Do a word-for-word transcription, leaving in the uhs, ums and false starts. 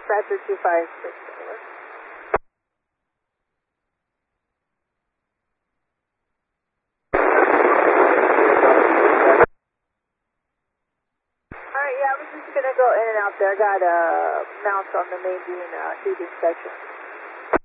Dispatcher two five six. Alright, yeah, I was just gonna go in and out there. I got a uh, mount on the main beam, uh, do the inspection.